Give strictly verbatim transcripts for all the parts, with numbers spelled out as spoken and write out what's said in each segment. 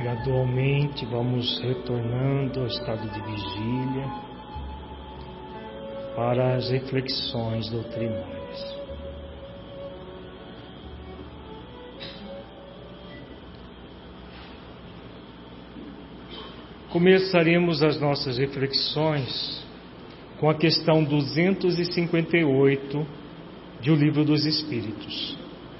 Gradualmente vamos retornando ao estado de vigília para as reflexões doutrinárias. Começaremos as nossas reflexões com a questão duzentos e cinquenta e oito de O Livro dos Espíritos.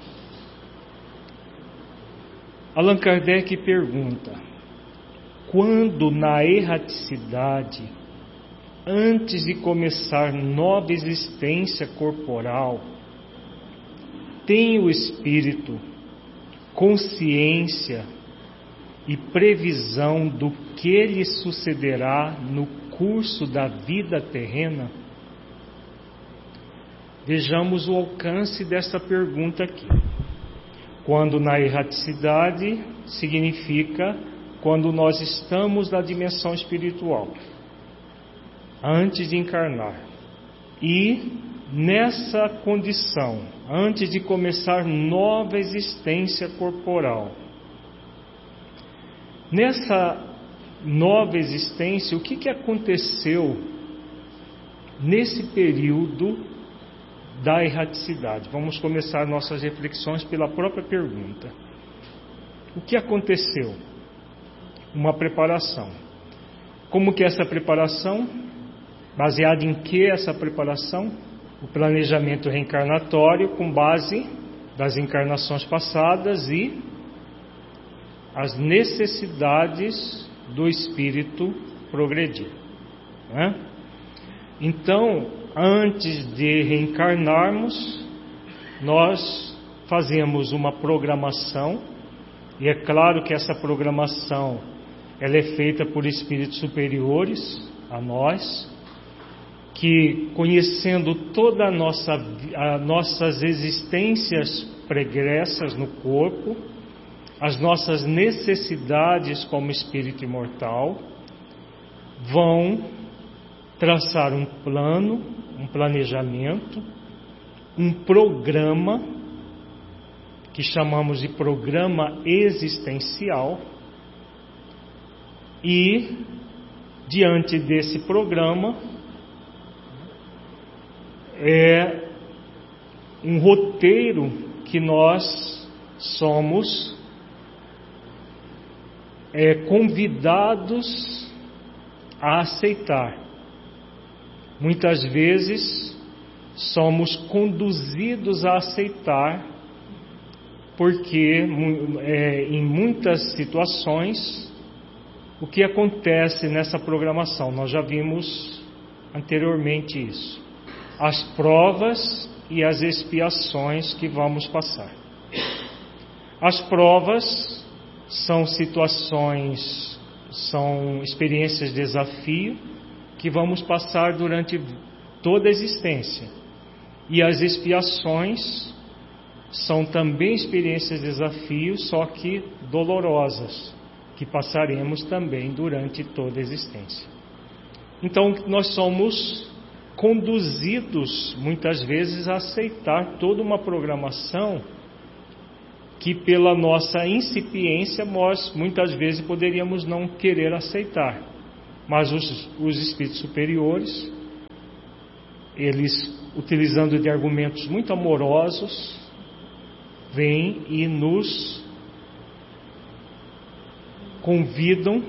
Allan Kardec pergunta: quando na erraticidade, antes de começar nova existência corporal, tem o espírito consciência e previsão do que lhe sucederá no curso da vida terrena? Vejamos o alcance dessa pergunta aqui. Quando na erraticidade significa quando nós estamos na dimensão espiritual, antes de encarnar. E nessa condição, antes de começar nova existência corporal, nessa nova existência, o que, que aconteceu nesse período da erraticidade? Vamos começar nossas reflexões pela própria pergunta. O que aconteceu? Uma preparação. Como que é essa preparação? Baseada em que essa preparação? O planejamento reencarnatório com base das encarnações passadas e as necessidades do espírito progredir, né? Então, antes de reencarnarmos, nós fazemos uma programação, e é claro que essa programação ela é feita por espíritos superiores a nós, que conhecendo toda a nossa as nossas existências pregressas no corpo, as nossas necessidades como espírito imortal, vão traçar um plano, um planejamento, um programa, que chamamos de programa existencial, e, diante desse programa, é um roteiro que nós somos é, convidados a aceitar. Muitas vezes somos conduzidos a aceitar, porque é, em muitas situações o que acontece nessa programação, nós já vimos anteriormente isso, as provas e as expiações que vamos passar. As provas são situações, são experiências de desafio que vamos passar durante toda a existência. E as expiações são também experiências de desafio, só que dolorosas, que passaremos também durante toda a existência. Então, nós somos conduzidos, muitas vezes, a aceitar toda uma programação que, pela nossa incipiência, nós, muitas vezes, poderíamos não querer aceitar. Mas os, os espíritos superiores, eles, utilizando de argumentos muito amorosos, vêm e nos convidam,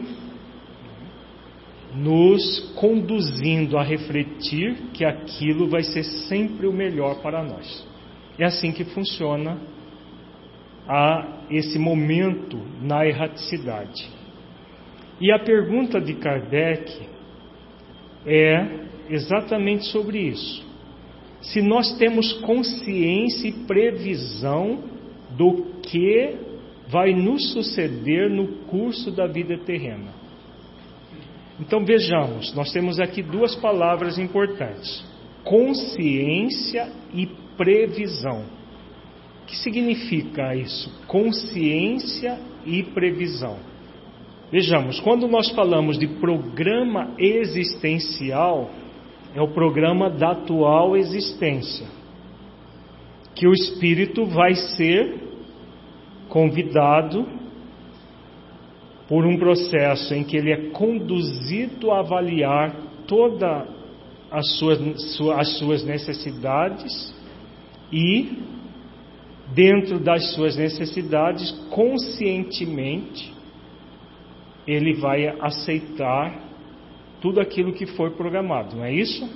nos conduzindo a refletir que aquilo vai ser sempre o melhor para nós. É assim que funciona a esse momento na erraticidade. E a pergunta de Kardec é exatamente sobre isso. Se nós temos consciência e previsão do que vai nos suceder no curso da vida terrena. Então vejamos, nós temos aqui duas palavras importantes: consciência e previsão. O que significa isso? Consciência e previsão. Vejamos, quando nós falamos de programa existencial, é o programa da atual existência, que o espírito vai ser convidado por um processo em que ele é conduzido a avaliar todas as suas, as suas necessidades e, dentro das suas necessidades, conscientemente, ele vai aceitar tudo aquilo que foi programado, não é isso?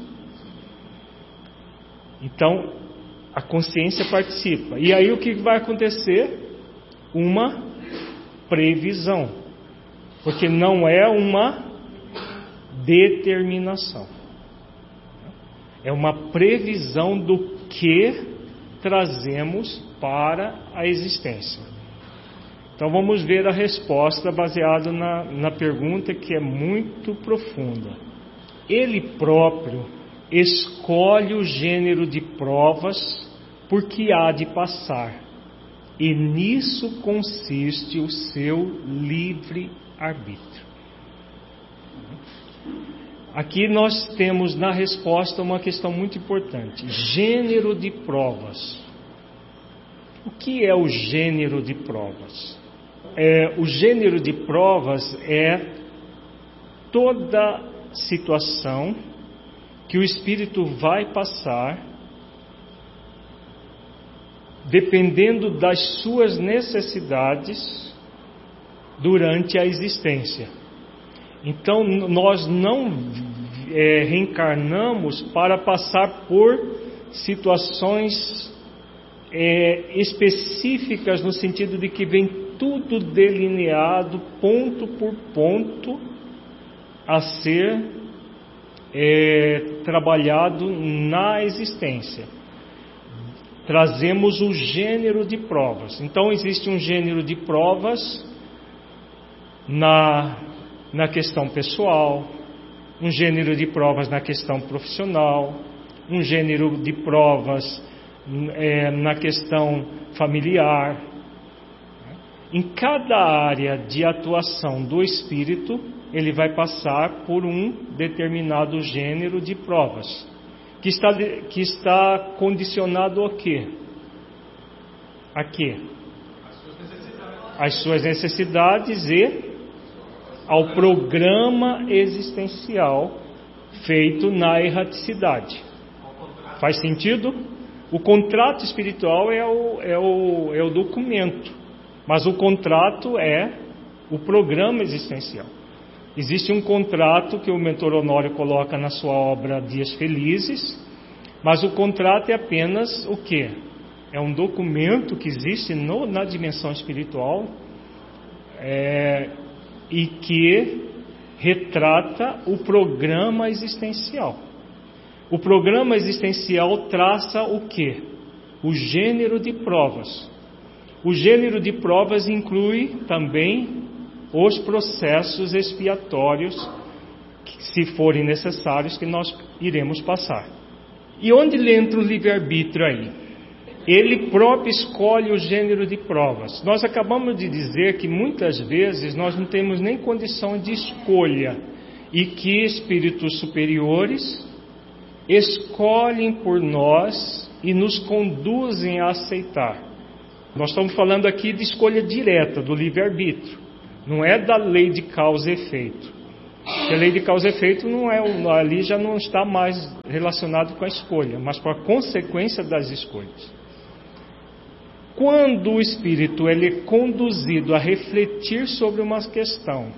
Então, a consciência participa. E aí o que vai acontecer? Uma previsão. Porque não é uma determinação. É uma previsão do que trazemos para a existência. Então vamos ver a resposta baseada na, na pergunta, que é muito profunda. Ele próprio escolhe o gênero de provas por que há de passar, e nisso consiste o seu livre-arbítrio. Aqui nós temos na resposta uma questão muito importante: gênero de provas. O que é o gênero de provas? É, o gênero de provas é toda situação que o espírito vai passar, dependendo das suas necessidades durante a existência. Então, nós não é, reencarnamos para passar por situações é, específicas, no sentido de que vem tudo delineado, ponto por ponto, a ser é, trabalhado na existência. Trazemos o gênero de provas. Então existe um gênero de provas na, na questão pessoal, um gênero de provas na questão profissional, um gênero de provas é, na questão familiar. Em cada área de atuação do espírito, ele vai passar por um determinado gênero de provas, que está, que está condicionado a quê? A quê? As suas necessidades e ao programa existencial feito na erraticidade. Faz sentido? O contrato espiritual é o, é o, é o documento, mas o contrato é o programa existencial. Existe um contrato que o mentor Honório coloca na sua obra Dias Felizes, mas o contrato é apenas o quê? É um documento que existe no, na dimensão espiritual é, e que retrata o programa existencial. O programa existencial traça o quê? O gênero de provas. O gênero de provas inclui também os processos expiatórios, que, se forem necessários, que nós iremos passar. E onde entra o livre-arbítrio aí? Ele próprio escolhe o gênero de provas. Nós acabamos de dizer que muitas vezes nós não temos nem condição de escolha e que espíritos superiores escolhem por nós e nos conduzem a aceitar. Nós estamos falando aqui de escolha direta, do livre-arbítrio. Não é da lei de causa e efeito. Porque a lei de causa e efeito não é, ali já não está mais relacionado com a escolha, mas com a consequência das escolhas. Quando o espírito ele é conduzido a refletir sobre uma questão,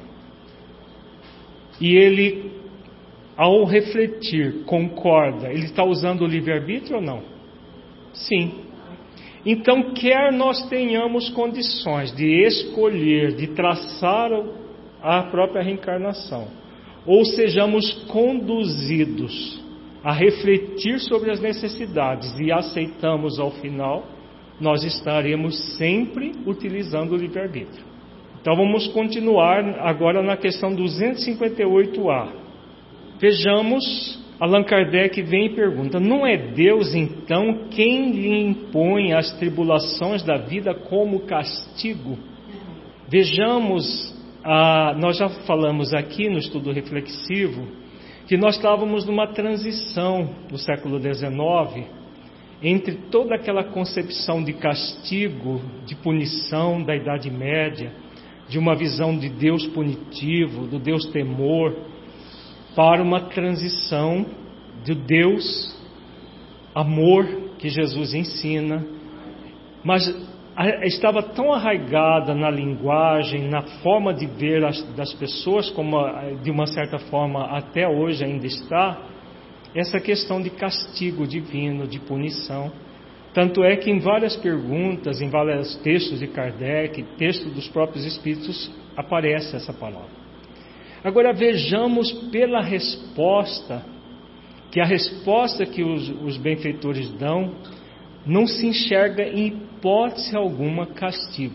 e ele, ao refletir, concorda, ele está usando o livre-arbítrio ou não? Sim. Então, quer nós tenhamos condições de escolher, de traçar a própria reencarnação, ou sejamos conduzidos a refletir sobre as necessidades e aceitamos ao final, nós estaremos sempre utilizando o livre-arbítrio. Então vamos continuar agora na questão duzentos e cinquenta e oito A. Vejamos, Allan Kardec vem e pergunta: não é Deus então quem lhe impõe as tribulações da vida como castigo? Vejamos, ah, nós já falamos aqui no estudo reflexivo que nós estávamos numa transição no século dezenove entre toda aquela concepção de castigo, de punição da Idade Média, de uma visão de Deus punitivo, do Deus temor, para uma transição do Deus amor que Jesus ensina, mas estava tão arraigada na linguagem, na forma de ver as, das pessoas, como de uma certa forma até hoje ainda está, essa questão de castigo divino, de punição. Tanto é que em várias perguntas, em vários textos de Kardec, textos dos próprios Espíritos, aparece essa palavra. Agora vejamos pela resposta, que a resposta que os, os benfeitores dão, não se enxerga em hipótese alguma castigo.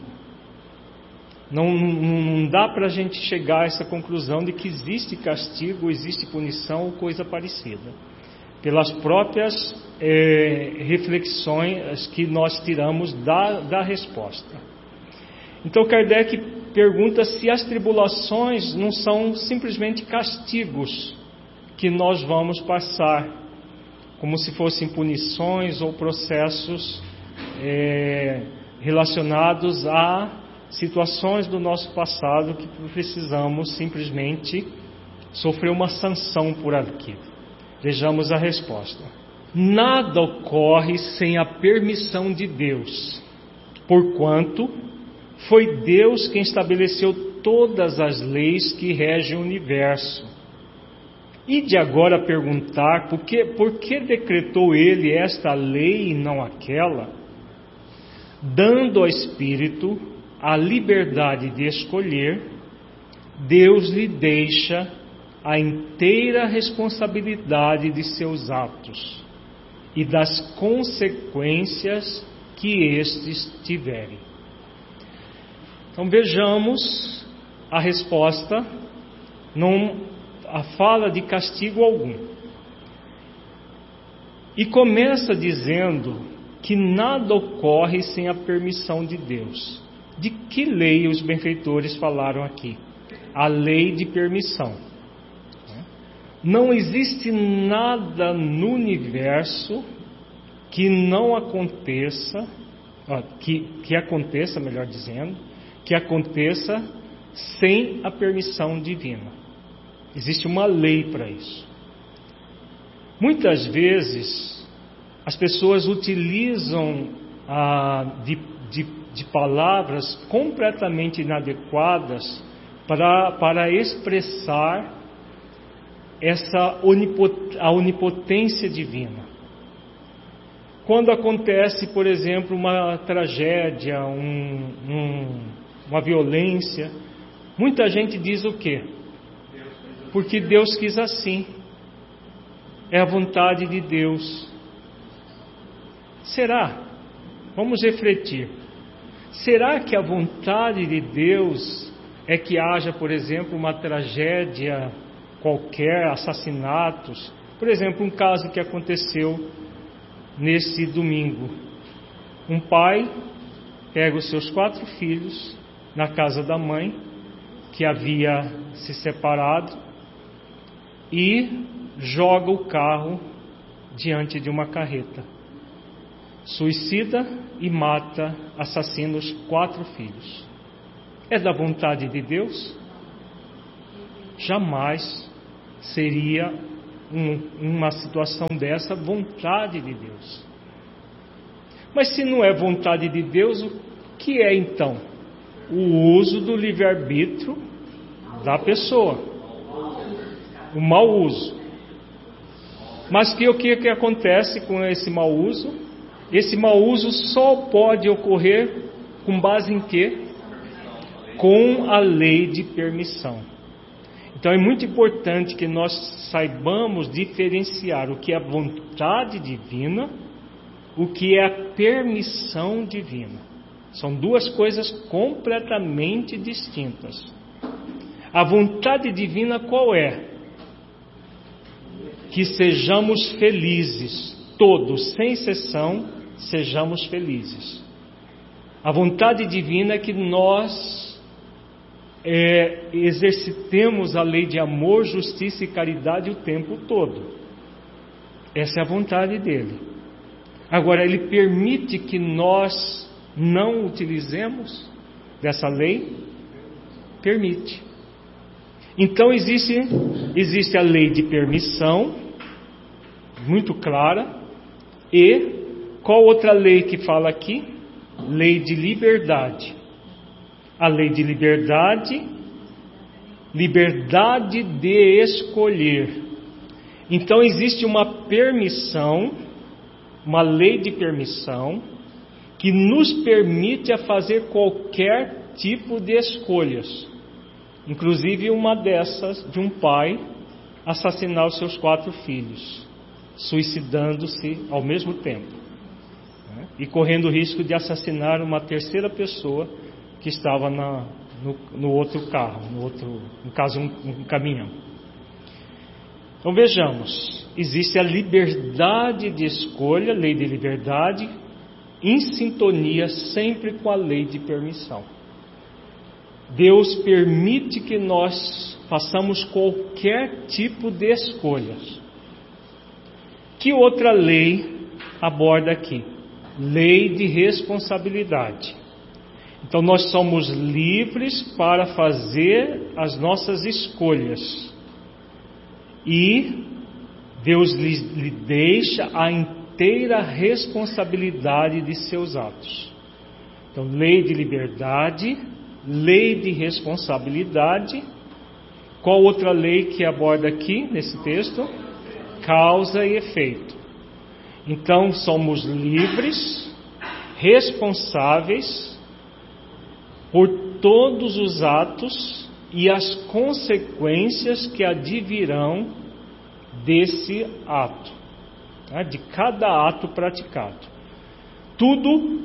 Não, não, não dá para a gente chegar a essa conclusão de que existe castigo, existe punição ou coisa parecida. Pelas próprias é, reflexões que nós tiramos da, da resposta. Então Kardec pergunta se as tribulações não são simplesmente castigos que nós vamos passar, como se fossem punições ou processos é, relacionados a situações do nosso passado que precisamos simplesmente sofrer uma sanção por aquilo. Vejamos a resposta. Nada ocorre sem a permissão de Deus, porquanto foi Deus quem estabeleceu todas as leis que regem o universo. E de agora perguntar por que, por que decretou Ele esta lei e não aquela, dando ao Espírito a liberdade de escolher, Deus lhe deixa a inteira responsabilidade de seus atos e das consequências que estes tiverem. Então vejamos a resposta, não a fala de castigo algum. E começa dizendo que nada ocorre sem a permissão de Deus. De que lei os benfeitores falaram aqui? A lei de permissão. Não existe nada no universo que não aconteça, que, que aconteça, melhor dizendo, que aconteça sem a permissão divina. Existe uma lei para isso. Muitas vezes as pessoas utilizam ah, de, de, de palavras completamente inadequadas para, para expressar essa onipot, a onipotência divina. Quando acontece, por exemplo, uma tragédia, um, um, uma violência, muita gente diz o quê? Porque Deus quis assim. É a vontade de Deus. Será? Vamos refletir. Será que a vontade de Deus é que haja, por exemplo, uma tragédia qualquer, assassinatos? Por exemplo, um caso que aconteceu nesse domingo. Um pai pega os seus quatro filhos na casa da mãe, que havia se separado, e joga o carro diante de uma carreta. Suicida e mata, assassina os quatro filhos. É da vontade de Deus? Jamais seria um, uma situação dessa vontade de Deus. Mas se não é vontade de Deus, o que é então? O uso do livre-arbítrio da pessoa. O mau uso. Mas que, o que, que acontece com esse mau uso? Esse mau uso só pode ocorrer com base em quê? Com a lei de permissão. Então é muito importante que nós saibamos diferenciar o que é a vontade divina, o que é a permissão divina. São duas coisas completamente distintas. A vontade divina qual é? Que sejamos felizes, todos, sem exceção, sejamos felizes. A vontade divina é que nós é, exercitemos a lei de amor, justiça e caridade o tempo todo. Essa é a vontade dele. Agora, ele permite que nós não utilizemos dessa lei? permite. Então existe, existe a lei de permissão, muito clara, e qual outra lei que fala aqui? Lei de liberdade. A lei de liberdade, liberdade de escolher. Então existe uma permissão, uma lei de permissão, que nos permite a fazer qualquer tipo de escolhas. Inclusive uma dessas, de um pai assassinar os seus quatro filhos, suicidando-se ao mesmo tempo, né? E correndo o risco de assassinar uma terceira pessoa que estava na, no, no outro carro, no outro, no caso um, um caminhão. Então vejamos, existe a liberdade de escolha, lei de liberdade, em sintonia sempre com a lei de permissão. Deus permite que nós façamos qualquer tipo de escolhas. Que outra lei aborda aqui? Lei de responsabilidade. Então nós somos livres para fazer as nossas escolhas. E Deus lhe, lhe deixa a inteira responsabilidade de seus atos. Então, lei de liberdade, lei de responsabilidade. Qual outra lei que aborda aqui nesse texto? Causa e efeito. Então, somos livres, responsáveis por todos os atos e as consequências que advirão desse ato, tá? De cada ato praticado. Tudo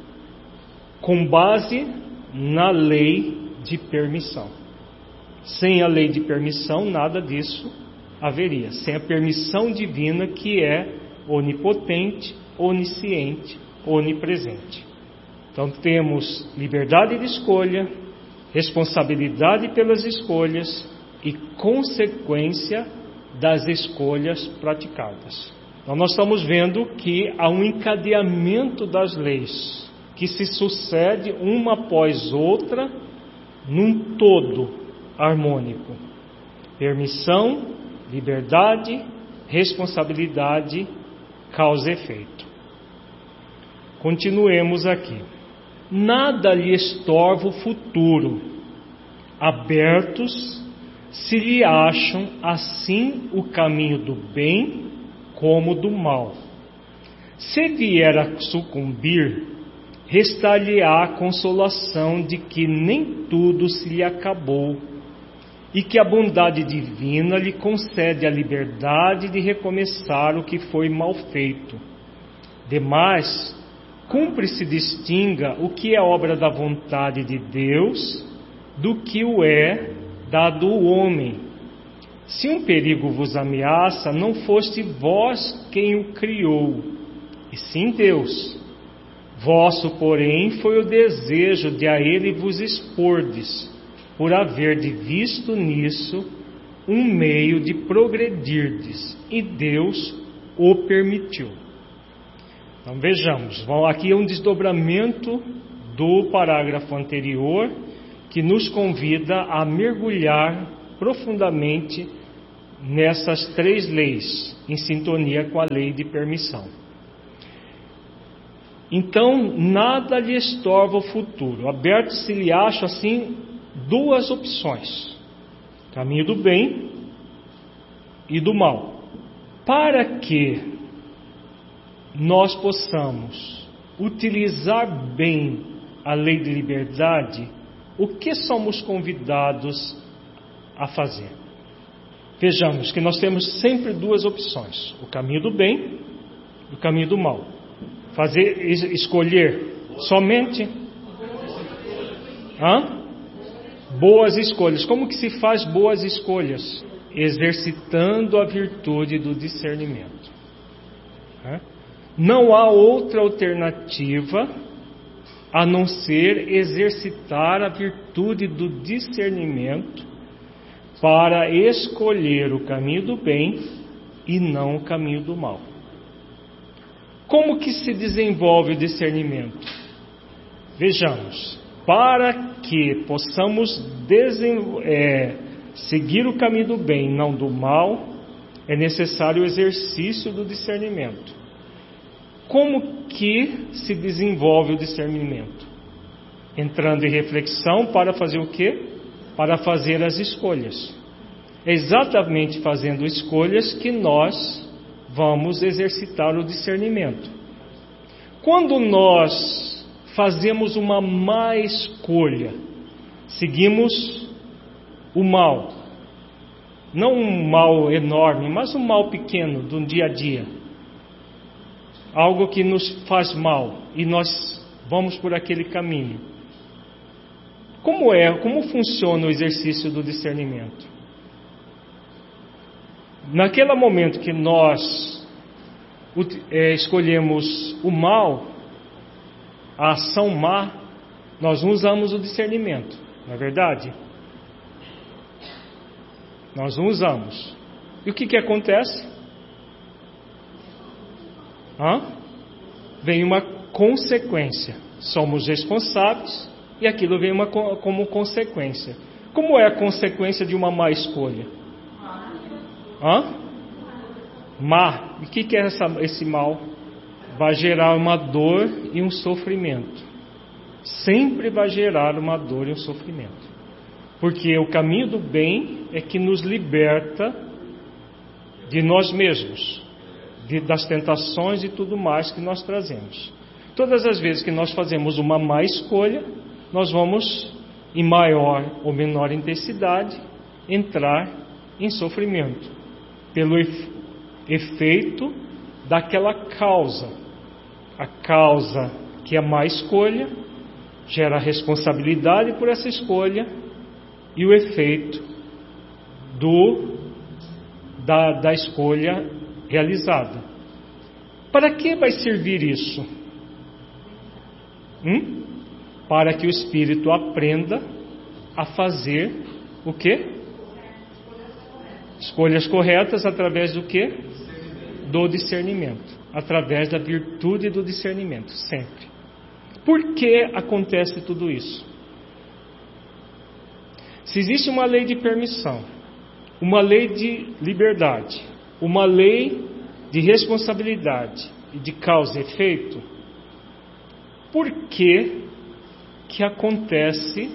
com base na lei de permissão. Sem a lei de permissão, nada disso haveria. Sem a permissão divina, que é onipotente, onisciente, onipresente. Então temos liberdade de escolha, responsabilidade pelas escolhas e consequência das escolhas praticadas. Então nós estamos vendo que há um encadeamento das leis que se sucede uma após outra num todo harmônico. Permissão, liberdade, responsabilidade, causa e efeito. Continuemos aqui. Nada lhe estorva o futuro, abertos se lhe acham assim o caminho do bem como do mal. Se vier a sucumbir, restar-lhe-á a consolação de que nem tudo se lhe acabou, e que a bondade divina lhe concede a liberdade de recomeçar o que foi mal feito. Demais, cumpre se distinga o que é obra da vontade de Deus do que o é da do homem. Se um perigo vos ameaça, não foste vós quem o criou, e sim Deus. Vosso, porém, foi o desejo de a ele vos expordes, por haverdes visto nisso um meio de progredirdes, e Deus o permitiu. Então vejamos, aqui é um desdobramento do parágrafo anterior, que nos convida a mergulhar profundamente nessas três leis, em sintonia com a lei de permissão. Então, nada lhe estorva o futuro. Aberto se lhe acha, assim, duas opções: caminho do bem e do mal. Para que nós possamos utilizar bem a lei de liberdade, o que somos convidados a fazer? Vejamos que nós temos sempre duas opções: o caminho do bem e o caminho do mal. Fazer, escolher somente Hã? boas escolhas. Como que se faz boas escolhas? Exercitando a virtude do discernimento. Não há outra alternativa a não ser exercitar a virtude do discernimento para escolher o caminho do bem e não o caminho do mal. Como que se desenvolve o discernimento? Vejamos, para que possamos é, seguir o caminho do bem, não do mal, é necessário o exercício do discernimento. Como que se desenvolve o discernimento? Entrando em reflexão para fazer o quê? Para fazer as escolhas. É exatamente fazendo escolhas que nós vamos exercitar o discernimento. Quando nós fazemos uma má escolha, seguimos o mal, não um mal enorme, mas um mal pequeno do dia a dia, algo que nos faz mal, e nós vamos por aquele caminho. Como é, como funciona o exercício do discernimento? Naquele momento que nós é, escolhemos o mal, a ação má, nós não usamos o discernimento, não é verdade? Nós não usamos. E o que que acontece? Hã? Vem uma consequência. Somos responsáveis e aquilo vem uma, como consequência. Como é a consequência de uma má escolha? Hã? Má. E o que que é essa, esse mal? Vai gerar uma dor e um sofrimento. Sempre vai gerar uma dor e um sofrimento. Porque o caminho do bem é que nos liberta de nós mesmos, de, das tentações e tudo mais que nós trazemos. Todas as vezes que nós fazemos uma má escolha, nós vamos, em maior ou menor intensidade, entrar em sofrimento, pelo efeito daquela causa. A causa que é a má escolha gera responsabilidade por essa escolha e o efeito do, da, da escolha realizada. Para que vai servir isso? Hum? Para que o espírito aprenda a fazer o quê? Escolhas corretas através do quê? Do discernimento. Através da virtude do discernimento, sempre. Por que acontece tudo isso? Se existe uma lei de permissão, uma lei de liberdade, uma lei de responsabilidade e de causa e efeito, por que que acontece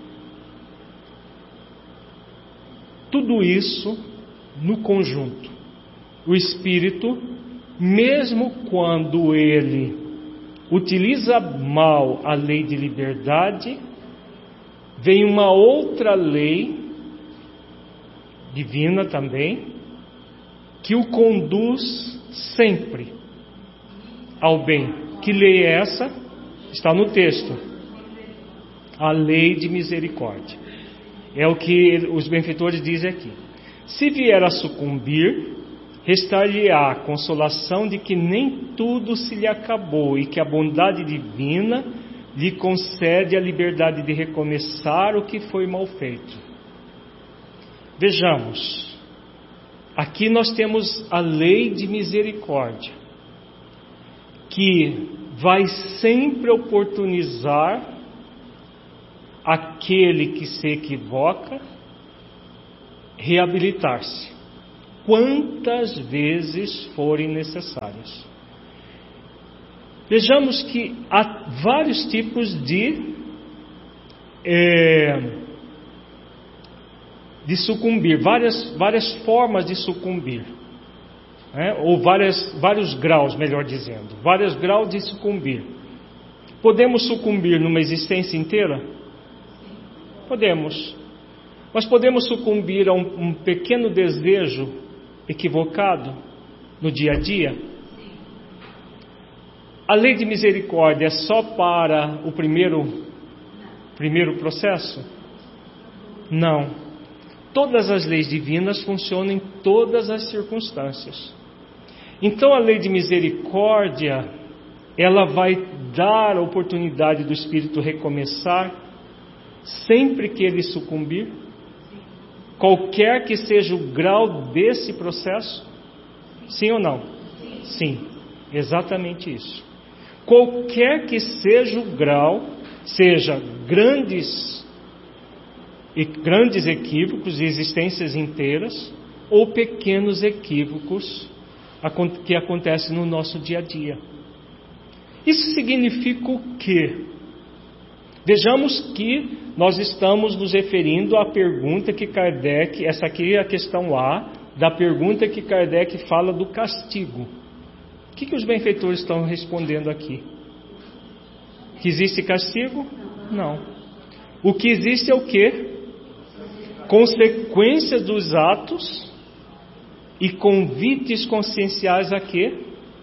tudo isso no conjunto? O espírito, mesmo quando ele utiliza mal a lei de liberdade, vem uma outra lei divina também, que o conduz sempre ao bem. Que lei é essa? Está no texto. A lei de misericórdia. É o que os benfeitores dizem aqui. Se vier a sucumbir, restar-lhe-á a consolação de que nem tudo se lhe acabou e que a bondade divina lhe concede a liberdade de recomeçar o que foi mal feito. Vejamos, aqui nós temos a lei de misericórdia, que vai sempre oportunizar aquele que se equivoca reabilitar-se, quantas vezes forem necessárias. Vejamos que há vários tipos de é, de sucumbir, várias, várias formas de sucumbir, né? Ou várias, vários graus, melhor dizendo, vários graus de sucumbir. Podemos sucumbir numa existência inteira? Podemos. Mas podemos sucumbir a um, um pequeno desejo equivocado no dia a dia? A lei de misericórdia é só para o primeiro, primeiro processo? Não. Todas as leis divinas funcionam em todas as circunstâncias. Então a lei de misericórdia, ela vai dar a oportunidade do espírito recomeçar sempre que ele sucumbir, qualquer que seja o grau desse processo. Sim ou não? Sim, exatamente isso. Qualquer que seja o grau, seja grandes e grandes equívocos, existências inteiras, ou pequenos equívocos que acontecem no nosso dia a dia. Isso significa o quê? Vejamos que nós estamos nos referindo à pergunta que Kardec, essa aqui é a questão A, da pergunta que Kardec fala do castigo. O que, que os benfeitores estão respondendo aqui? Que existe castigo? Não. O que existe é o quê? Consequências dos atos e convites conscienciais a quê?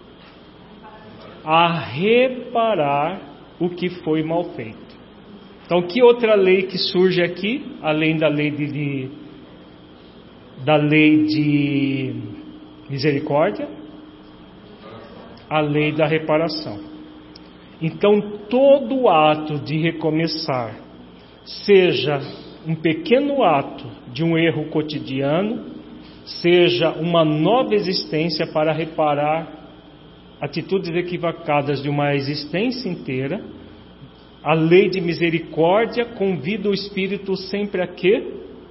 A reparar o que foi mal feito. Então, que outra lei que surge aqui, além da lei de, de da lei de misericórdia? A lei da reparação. Então, todo ato de recomeçar, seja um pequeno ato de um erro cotidiano, seja uma nova existência para reparar atitudes equivocadas de uma existência inteira, a lei de misericórdia convida o espírito sempre a quê?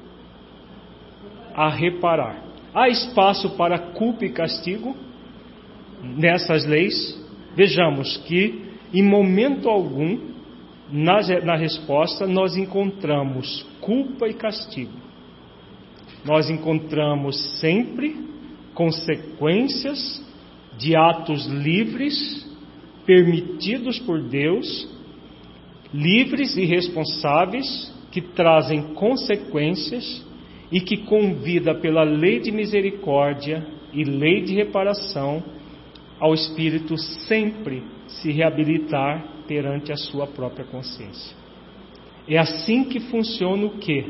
A reparar. Há espaço para culpa e castigo nessas leis? Vejamos que em momento algum na, na resposta nós encontramos culpa e castigo. Nós encontramos sempre consequências de atos livres, permitidos por Deus, livres e responsáveis, que trazem consequências e que convida pela lei de misericórdia e lei de reparação ao espírito sempre se reabilitar perante a sua própria consciência. É assim que funciona o quê?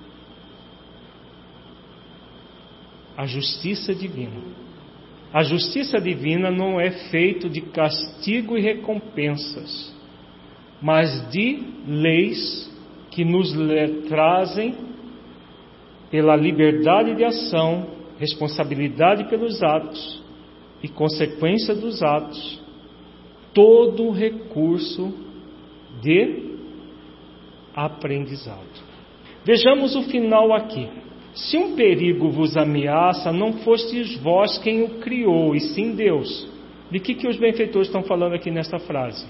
A justiça divina. A justiça divina não é feita de castigo e recompensas, mas de leis que nos trazem, pela liberdade de ação, responsabilidade pelos atos e consequência dos atos, todo o recurso de aprendizado. Vejamos o final aqui. Se um perigo vos ameaça, não fostes vós quem o criou, e sim Deus. De que, que os benfeitores estão falando aqui nesta frase?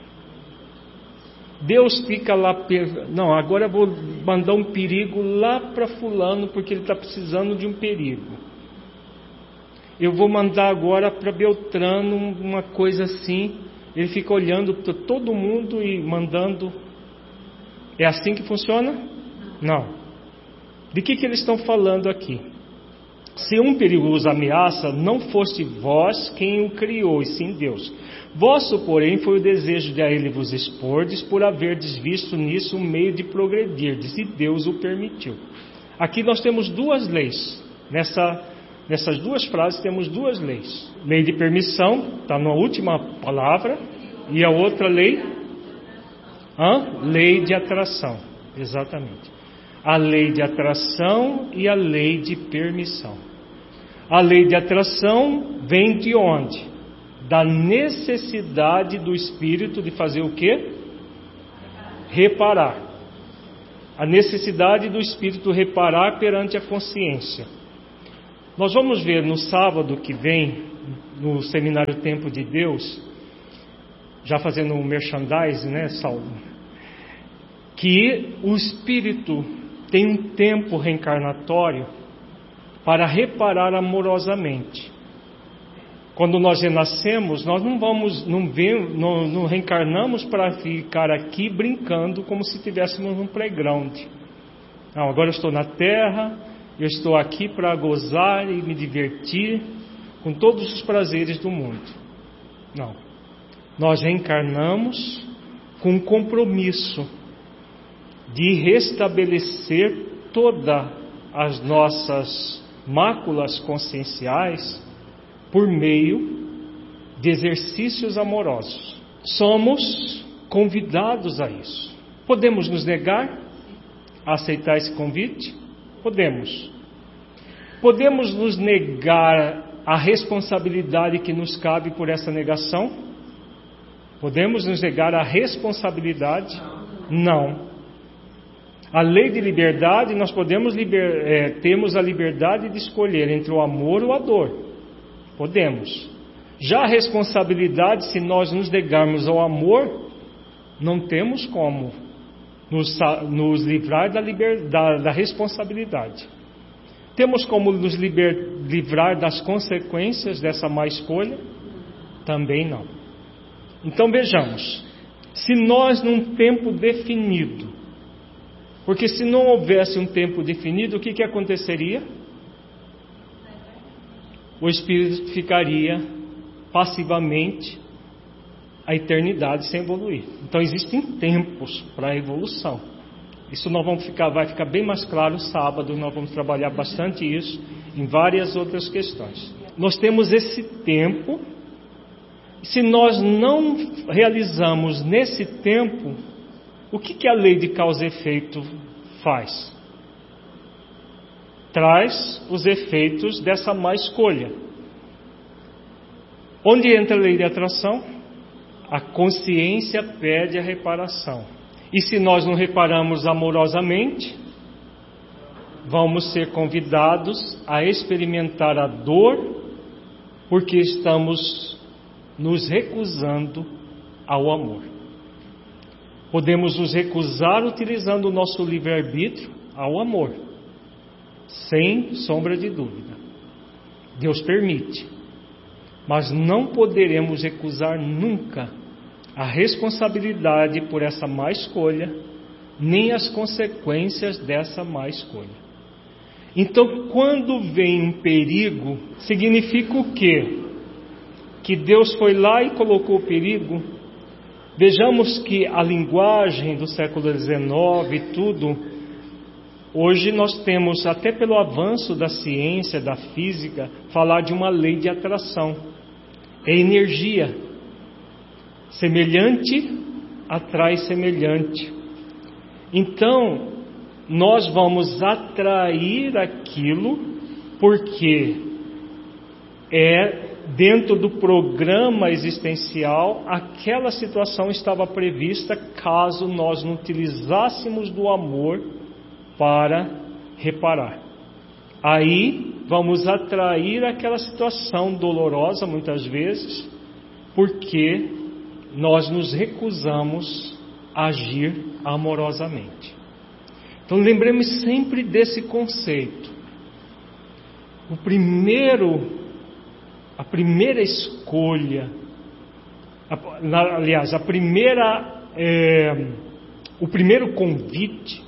Deus fica lá, não, agora eu vou mandar um perigo lá para fulano, porque ele está precisando de um perigo. Eu vou mandar agora para Beltrano uma coisa assim, ele fica olhando para todo mundo e mandando. É assim que funciona? Não. De que, que eles estão falando aqui? Se um perigo os ameaça, não foste vós quem o criou, e sim Deus. Vosso, porém, foi o desejo de a ele vos expordes, por haverdes visto nisso um meio de progredirdes, e Deus o permitiu. Aqui nós temos duas leis. Nessa, nessas duas frases temos duas leis. Lei de permissão, está na última palavra, e a outra lei? Hã? Lei de atração, exatamente. A lei de atração e a lei de permissão. A lei de atração vem de onde? Da necessidade do espírito de fazer o quê? Reparar. A necessidade do espírito reparar perante a consciência. Nós vamos ver no sábado que vem, no seminário Tempo de Deus, já fazendo um merchandising, né, Saulo? Que o espírito tem um tempo reencarnatório para reparar amorosamente. Quando nós renascemos, nós não vamos, não, vem, não, não reencarnamos para ficar aqui brincando como se estivéssemos num playground. Não, agora eu estou na Terra, eu estou aqui para gozar e me divertir com todos os prazeres do mundo. Não. Nós reencarnamos com um compromisso de restabelecer todas as nossas máculas conscienciais por meio de exercícios amorosos. Somos convidados a isso. Podemos nos negar a aceitar esse convite? Podemos. Podemos nos negar a responsabilidade que nos cabe por essa negação? Podemos nos negar a responsabilidade? Não. A lei de liberdade, nós podemos liber, é, temos a liberdade de escolher entre o amor ou a dor. Podemos. Já a responsabilidade, se nós nos negarmos ao amor, não temos como nos, nos livrar da, liber, da, da responsabilidade. Temos como nos liber, livrar das consequências dessa má escolha? Também não. Então vejamos, se nós num tempo definido, porque se não houvesse um tempo definido, o que, que aconteceria? O espírito ficaria passivamente a eternidade sem evoluir. Então existem tempos para a evolução. Isso nós vamos ficar, vai ficar bem mais claro sábado, nós vamos trabalhar bastante isso em várias outras questões. Nós temos esse tempo. Se nós não realizamos nesse tempo, o que, que a lei de causa e efeito faz? Traz os efeitos dessa má escolha. Onde entra a lei de atração? A consciência pede a reparação. E se nós não reparamos amorosamente, vamos ser convidados a experimentar a dor, porque estamos nos recusando ao amor. Podemos nos recusar utilizando o nosso livre-arbítrio ao amor, sem sombra de dúvida. Deus permite, mas não poderemos recusar nunca a responsabilidade por essa má escolha, nem as consequências dessa má escolha. Então, quando vem um perigo, significa o quê? Que Deus foi lá e colocou o perigo. Vejamos que a linguagem do século dezenove e tudo, hoje nós temos, até pelo avanço da ciência, da física, falar de uma lei de atração. É energia. Semelhante atrai semelhante. Então, nós vamos atrair aquilo porque é dentro do programa existencial, aquela situação estava prevista caso nós não utilizássemos do amor para reparar. Aí vamos atrair aquela situação dolorosa muitas vezes, porque nós nos recusamos a agir amorosamente. Então lembremos sempre desse conceito. O primeiro, a primeira escolha, a, aliás, a primeira, é, o primeiro convite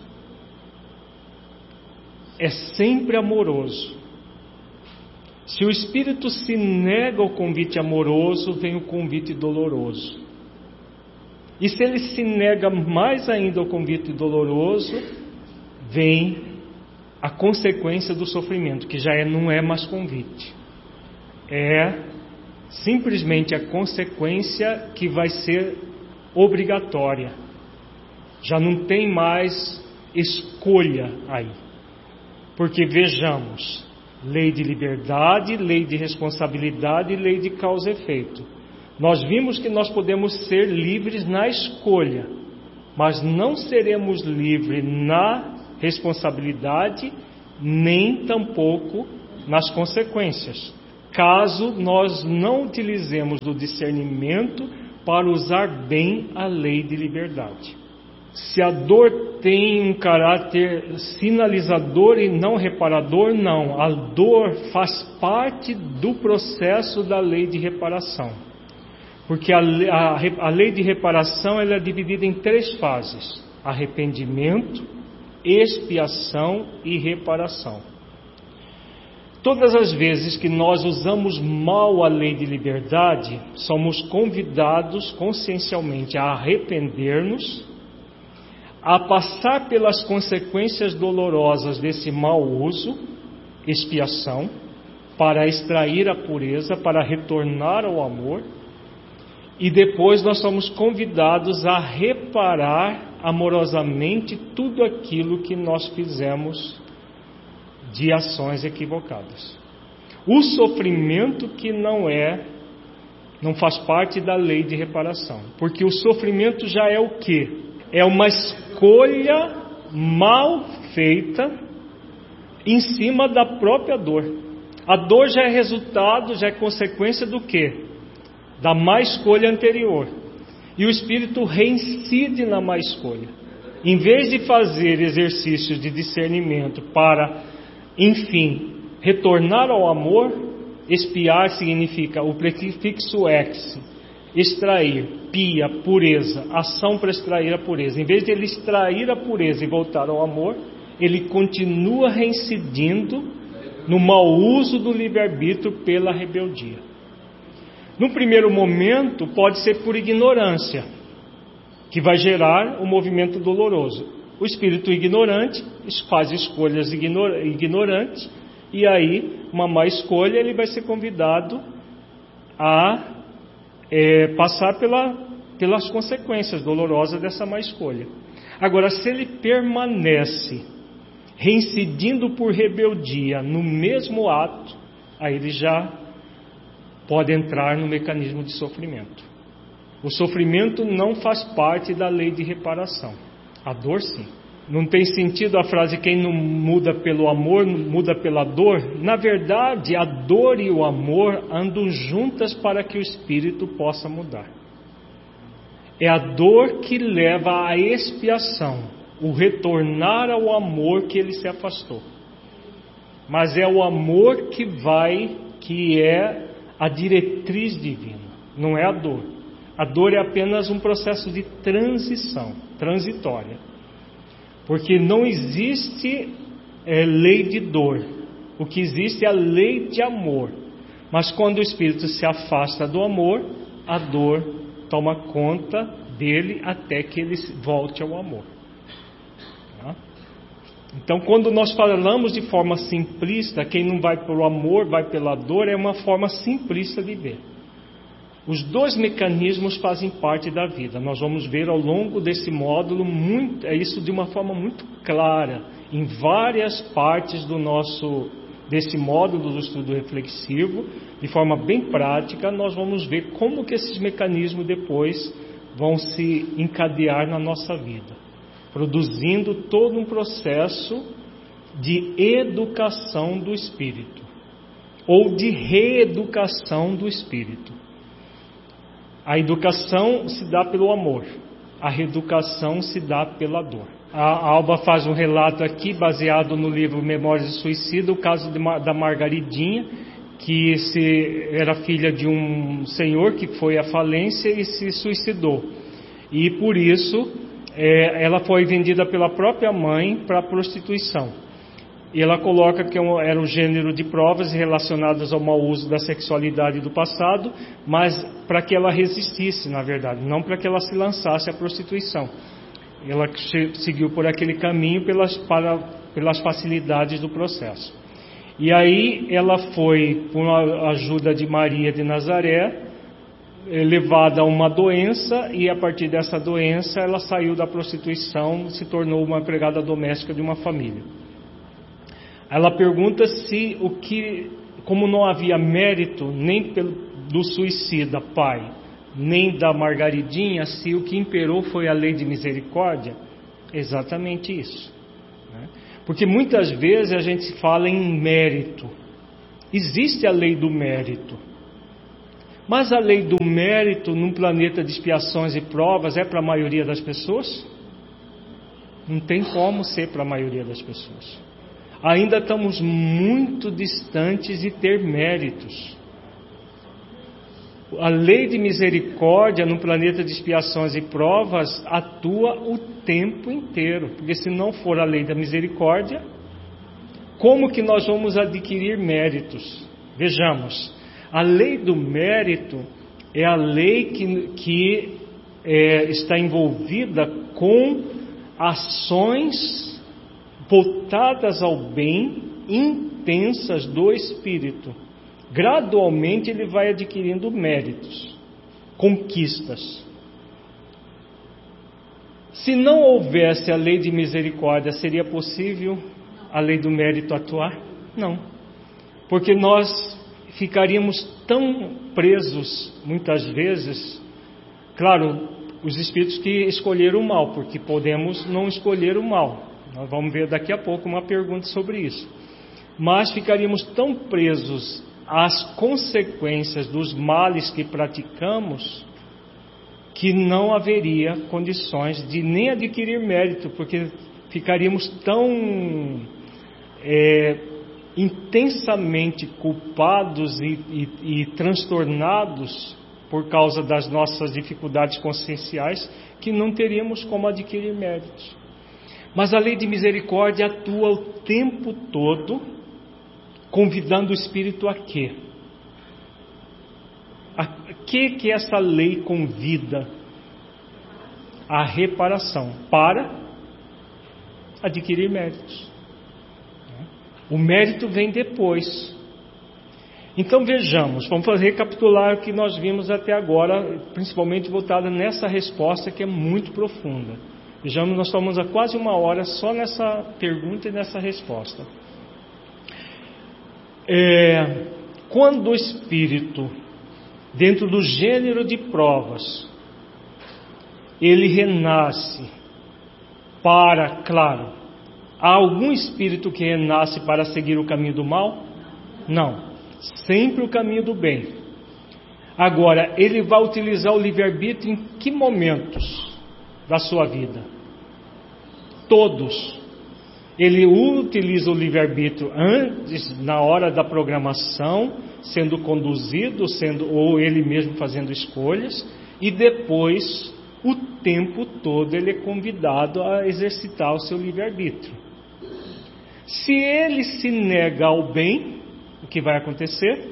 é sempre amoroso. Se o espírito se nega ao convite amoroso, vem o convite doloroso. E se ele se nega mais ainda ao convite doloroso, vem a consequência do sofrimento, que já é, não é mais convite. É simplesmente a consequência que vai ser obrigatória. Já não tem mais escolha aí. Porque vejamos, lei de liberdade, lei de responsabilidade e lei de causa e efeito. Nós vimos que nós podemos ser livres na escolha, mas não seremos livres na responsabilidade, nem tampouco nas consequências, caso nós não utilizemos do discernimento para usar bem a lei de liberdade. Se a dor tem um caráter sinalizador e não reparador, não. A dor faz parte do processo da lei de reparação. Porque a, a, a lei de reparação ela é dividida em três fases: arrependimento, expiação e reparação. Todas as vezes que nós usamos mal a lei de liberdade, somos convidados consciencialmente a arrepender-nos, a passar pelas consequências dolorosas desse mau uso, expiação, para extrair a pureza, para retornar ao amor, e depois nós somos convidados a reparar amorosamente tudo aquilo que nós fizemos de ações equivocadas. O sofrimento que não é, não faz parte da lei de reparação, porque o sofrimento já é o quê? É uma escolha mal feita em cima da própria dor. A dor já é resultado, já é consequência do quê? Da má escolha anterior. E o espírito reincide na má escolha. Em vez de fazer exercícios de discernimento para, enfim, retornar ao amor, expiar significa o prefixo ex, extrair, pia, pureza, ação para extrair a pureza. Em vez de ele extrair a pureza e voltar ao amor, ele continua reincidindo no mau uso do livre-arbítrio pela rebeldia. No primeiro momento, pode ser por ignorância, que vai gerar um movimento doloroso. O espírito ignorante faz escolhas ignorantes, e aí, uma má escolha, ele vai ser convidado a é, passar pela, pelas consequências dolorosas dessa má escolha. Agora, se ele permanece reincidindo por rebeldia no mesmo ato, aí ele já pode entrar no mecanismo de sofrimento. O sofrimento não faz parte da lei de reparação. A dor, sim. Não tem sentido a frase, quem não muda pelo amor, muda pela dor. Na verdade, a dor e o amor andam juntas para que o espírito possa mudar. É a dor que leva à expiação, o retornar ao amor que ele se afastou. Mas é o amor que vai, que é a diretriz divina, não é a dor. A dor é apenas um processo de transição, transitória. Porque não existe é, lei de dor. O que existe é a lei de amor. Mas quando o espírito se afasta do amor, a dor toma conta dele até que ele volte ao amor. Tá? Então, quando nós falamos de forma simplista, quem não vai pelo amor, vai pela dor, é uma forma simplista de ver. Os dois mecanismos fazem parte da vida. Nós vamos ver ao longo desse módulo muito, é isso de uma forma muito clara, em várias partes do nosso, desse módulo do estudo reflexivo, de forma bem prática, nós vamos ver como que esses mecanismos depois vão se encadear na nossa vida, produzindo todo um processo de educação do espírito, ou de reeducação do espírito. A educação se dá pelo amor, a reeducação se dá pela dor. A Alba faz um relato aqui, baseado no livro Memórias de Suicida, o caso de, da Margaridinha, que se, era filha de um senhor que foi à falência e se suicidou. E por isso, é, ela foi vendida pela própria mãe para a prostituição. E ela coloca que era um gênero de provas relacionadas ao mau uso da sexualidade do passado, mas para que ela resistisse, na verdade, não para que ela se lançasse à prostituição. Ela seguiu por aquele caminho pelas, para, pelas facilidades do processo. E aí ela foi, com a ajuda de Maria de Nazaré, levada a uma doença, e a partir dessa doença ela saiu da prostituição, se tornou uma empregada doméstica de uma família. Ela pergunta se o que, como não havia mérito nem pelo, do suicida pai, nem da Margaridinha, se o que imperou foi a lei de misericórdia. Exatamente isso, né? Porque muitas vezes a gente fala em mérito. Existe a lei do mérito, mas a lei do mérito num planeta de expiações e provas é para a maioria das pessoas? Não tem como ser para a maioria das pessoas. Ainda estamos muito distantes de ter méritos. A lei de misericórdia no planeta de expiações e provas atua o tempo inteiro, porque se não for a lei da misericórdia, como que nós vamos adquirir méritos? Vejamos, a lei do mérito é a lei que, que é, está envolvida com ações voltadas ao bem, intensas do espírito. Gradualmente ele vai adquirindo méritos, conquistas. Se não houvesse a lei de misericórdia, seria possível a lei do mérito atuar? Não, porque nós ficaríamos tão presos, muitas vezes, claro, os espíritos que escolheram o mal, porque podemos não escolher o mal, Nós vamos ver daqui a pouco uma pergunta sobre isso. Mas ficaríamos tão presos às consequências dos males que praticamos que não haveria condições de nem adquirir mérito, porque ficaríamos tão é, intensamente culpados e, e, e transtornados por causa das nossas dificuldades conscienciais que não teríamos como adquirir méritos. Mas a lei de misericórdia atua o tempo todo, convidando o espírito a quê? A que que essa lei convida? A reparação, para adquirir méritos. O mérito vem depois. Então vejamos, vamos fazer, recapitular o que nós vimos até agora, principalmente voltado nessa resposta que é muito profunda. Vejamos, nós estamos há quase uma hora só nessa pergunta e nessa resposta. É, quando o espírito, dentro do gênero de provas, ele renasce para, claro, há algum espírito que renasce para seguir o caminho do mal? Não, sempre o caminho do bem. Agora, ele vai utilizar o livre-arbítrio em que momentos da sua vida? Todos. Ele utiliza o livre-arbítrio antes, na hora da programação, sendo conduzido, sendo, ou ele mesmo fazendo escolhas, e depois, o tempo todo, ele é convidado a exercitar o seu livre-arbítrio. Se ele se nega ao bem, o que vai acontecer?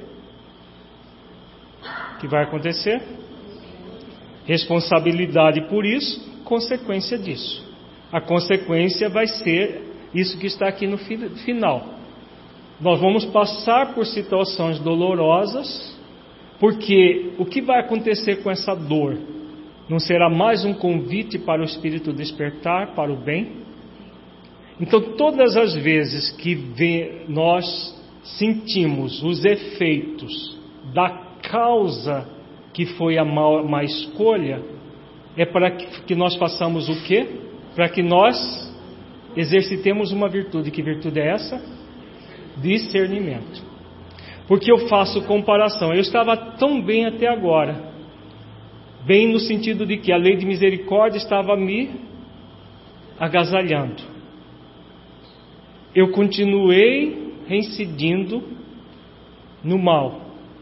O que vai acontecer? Responsabilidade por isso, consequência disso. A consequência vai ser isso que está aqui no final. Nós vamos passar por situações dolorosas, porque o que vai acontecer com essa dor? Não será mais um convite para o espírito despertar para o bem? Então, todas as vezes que nós sentimos os efeitos da causa que foi a má, má escolha, é para que nós façamos o quê? Para que nós exercitemos uma virtude. Que virtude é essa? Discernimento. Porque eu faço comparação. Eu estava tão bem até agora, bem no sentido de que a lei de misericórdia estava me agasalhando. Eu continuei reincidindo no mal.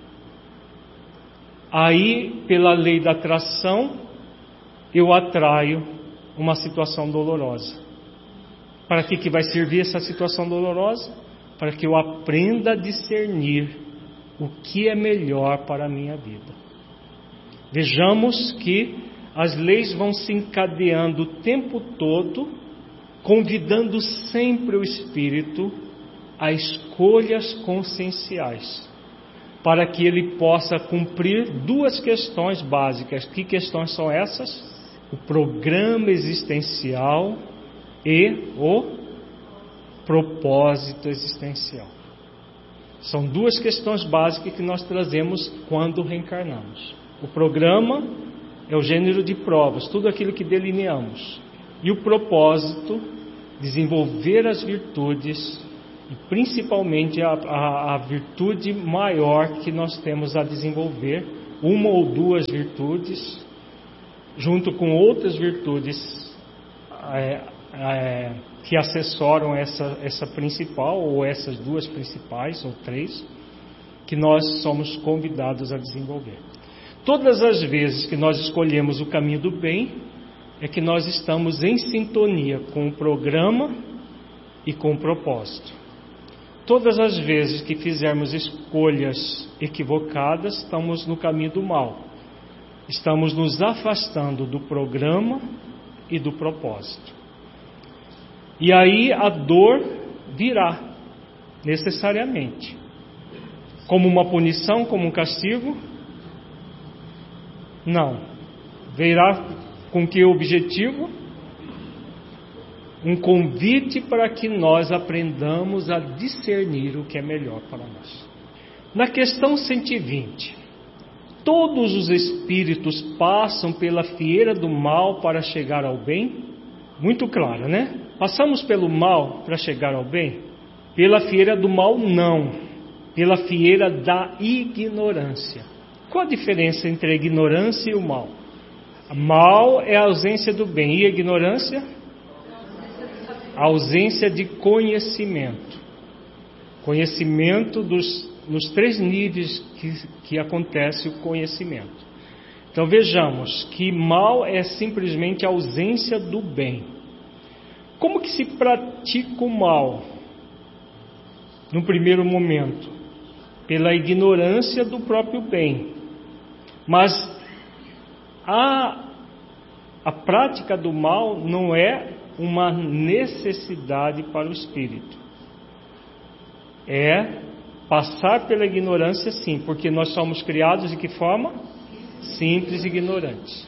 Aí, pela lei da atração, eu atraio uma situação dolorosa. Para que, que vai servir essa situação dolorosa? Para que eu aprenda a discernir o que é melhor para a minha vida. Vejamos que as leis vão se encadeando o tempo todo, convidando sempre o espírito a escolhas conscienciais, para que ele possa cumprir duas questões básicas. Que questões são essas? O programa existencial e o propósito existencial. São duas questões básicas que nós trazemos quando reencarnamos. O programa é o gênero de provas, tudo aquilo que delineamos. E o propósito, desenvolver as virtudes, e principalmente a, a, a virtude maior que nós temos a desenvolver, uma ou duas virtudes, junto com outras virtudes é, é, que assessoram essa, essa principal, ou essas duas principais, ou três, que nós somos convidados a desenvolver. Todas as vezes que nós escolhemos o caminho do bem, é que nós estamos em sintonia com o programa e com o propósito. Todas as vezes que fizermos escolhas equivocadas, estamos no caminho do mal. Estamos nos afastando do programa e do propósito. E aí a dor virá, necessariamente. Como uma punição, como um castigo? Não. Virá com que objetivo? Um convite para que nós aprendamos a discernir o que é melhor para nós. Na questão cento e vinte, todos os espíritos passam pela fieira do mal para chegar ao bem? Muito claro, né? Passamos pelo mal para chegar ao bem? Pela fieira do mal, não. Pela fieira da ignorância. Qual a diferença entre a ignorância e o mal? Mal é a ausência do bem. E a ignorância? A ausência de conhecimento. Conhecimento dos, nos três níveis que, que acontece o conhecimento. Então vejamos que mal é simplesmente a ausência do bem. Como que se pratica o mal? No primeiro momento, pela ignorância do próprio bem. Mas a, a prática do mal não é uma necessidade para o espírito. É passar pela ignorância, sim, porque nós somos criados de que forma? Simples e ignorantes.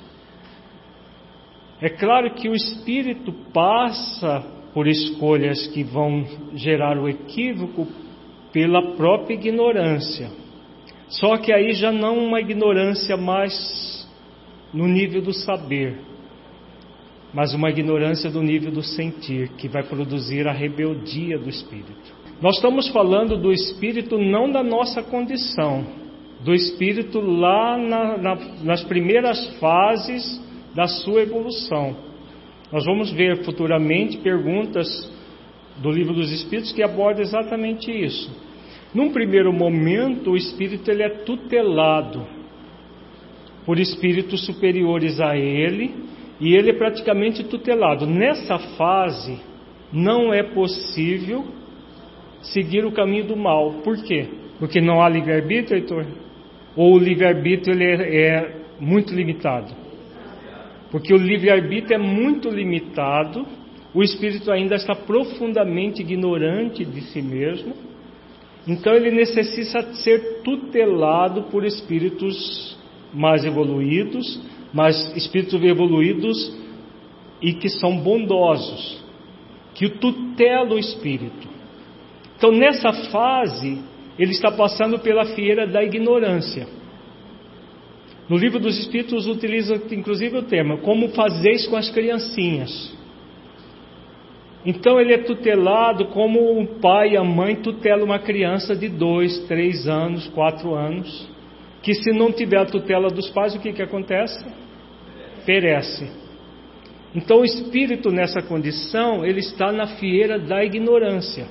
É claro que o espírito passa por escolhas que vão gerar o equívoco pela própria ignorância. Só que aí já não uma ignorância mais no nível do saber, mas uma ignorância do nível do sentir, que vai produzir a rebeldia do espírito. Nós estamos falando do espírito não da nossa condição, do espírito lá na, na, nas primeiras fases da sua evolução. Nós vamos ver futuramente perguntas do Livro dos Espíritos que abordam exatamente isso. Num primeiro momento, o espírito ele é tutelado por espíritos superiores a ele, e ele é praticamente tutelado. Nessa fase, não é possível seguir o caminho do mal. Por quê? Porque não há livre-arbítrio, Heitor? Ou o livre-arbítrio ele é, é muito limitado? Porque o livre-arbítrio é muito limitado, o espírito ainda está profundamente ignorante de si mesmo, então ele necessita ser tutelado por espíritos mais evoluídos, mas espíritos evoluídos e que são bondosos, que tutelam o espírito. Então nessa fase, ele está passando pela fieira da ignorância. No Livro dos Espíritos utiliza inclusive o termo, como fazeis com as criancinhas. Então ele é tutelado como o pai e a mãe tutelam uma criança de dois, três anos, quatro anos, que se não tiver a tutela dos pais, o que que acontece? Perece. Então o espírito nessa condição, ele está na fieira da ignorância.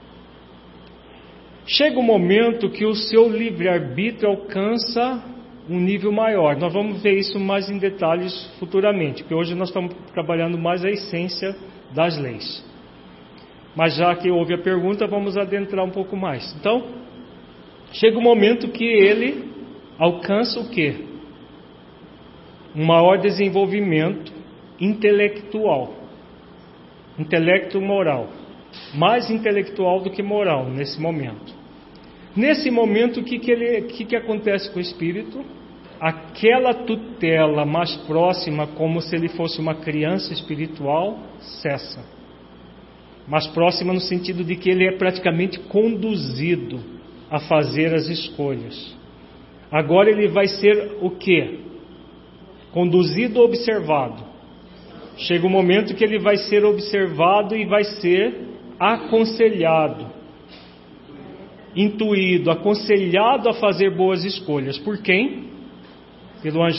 Chega um momento que o seu livre-arbítrio alcança um nível maior. Nós vamos ver isso mais em detalhes futuramente, porque hoje nós estamos trabalhando mais a essência das leis. Mas já que houve a pergunta, vamos adentrar um pouco mais. Então, chega um momento que ele alcança o quê? Um maior desenvolvimento intelectual. Intelecto moral. Mais intelectual do que moral nesse momento. Nesse momento, o que, que, ele, que, que acontece com o espírito? Aquela tutela mais próxima, como se ele fosse uma criança espiritual, cessa. Mais próxima no sentido de que ele é praticamente conduzido a fazer as escolhas. Agora ele vai ser o quê? Conduzido ou observado? Chega um momento que ele vai ser observado e vai ser aconselhado, intuído, aconselhado a fazer boas escolhas. Por quem? Pelo anjo